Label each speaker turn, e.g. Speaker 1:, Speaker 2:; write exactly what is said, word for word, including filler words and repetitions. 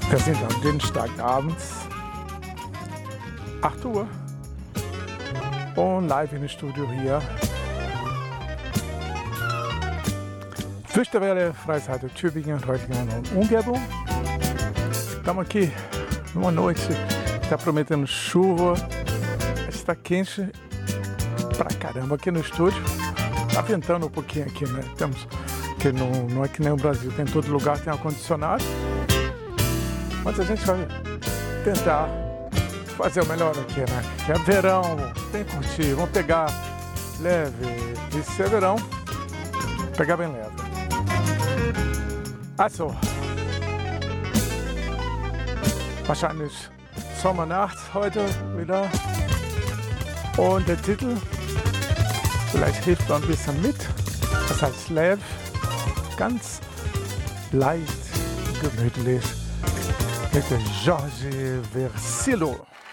Speaker 1: Wir sind am Dienstagabend, acht Uhr, und live in dem Studio hier. Fürchterwelle, Freizeit Tübingen, Reutlingen und Umgebung. Estamos aqui numa noite que está prometendo chuva, está quente pra caramba aqui no estúdio. Tá ventando um pouquinho aqui, né? Temos, que não, não é que nem o Brasil, tem em todo lugar, tem ar-condicionado. Mas a gente vai tentar fazer o melhor aqui, né? É verão, tem que curtir, vamos pegar leve. E se é verão, pegar bem leve. Also, wahrscheinlich Sommernacht heute wieder. Und der Titel, vielleicht hilft er ein bisschen mit. Das heißt Slave, ganz leicht, gemütlich. Mit Jorge Versilo.